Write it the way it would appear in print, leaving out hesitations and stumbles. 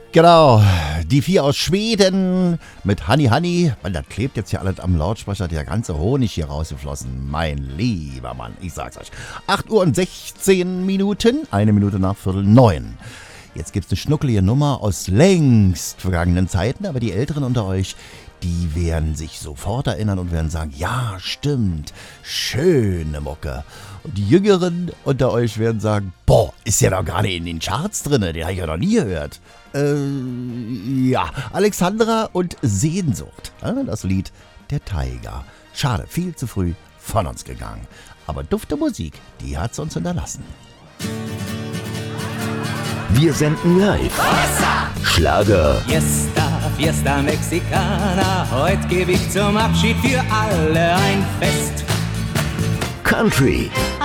Genau, die 4 aus Schweden mit Honey Honey, weil das klebt jetzt hier alles am Lautsprecher, der ganze Honig hier rausgeflossen. Mein lieber Mann, ich sag's euch. 8 Uhr und 16 Minuten, 1 Minute nach 8:45. Jetzt gibt's eine schnuckelige Nummer aus längst vergangenen Zeiten, aber die Älteren unter euch, die werden sich sofort erinnern und werden sagen, ja, stimmt, schöne Mucke. Und die Jüngeren unter euch werden sagen, boah, ist ja doch gerade in den Charts drin, den habe ich ja noch nie gehört. Ja, Alexandra und Sehnsucht, das Lied Der Tiger. Schade, viel zu früh von uns gegangen. Aber dufte Musik, die hat's uns hinterlassen. Wir senden live. Schlager, Fiesta, Fiesta Mexicana, heute gebe ich zum Abschied für alle ein Fest. Country,